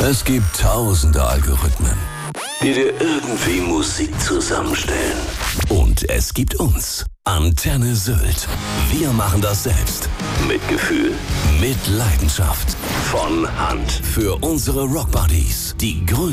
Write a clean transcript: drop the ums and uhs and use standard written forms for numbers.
Es gibt tausende Algorithmen, die dir irgendwie Musik zusammenstellen. Und es gibt uns, Antenne Sylt. Wir machen das selbst. Mit Gefühl, mit Leidenschaft. Von Hand. Für unsere Rockbuddies. Die größten